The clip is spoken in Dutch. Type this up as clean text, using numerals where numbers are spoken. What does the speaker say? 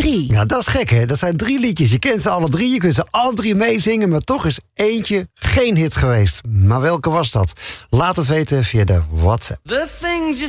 3. Ja, dat is gek, hè? Dat zijn 3 liedjes. Je kent ze alle 3, je kunt ze alle 3 meezingen... maar toch is eentje geen hit geweest. Maar welke was dat? Laat het weten via de WhatsApp. The things you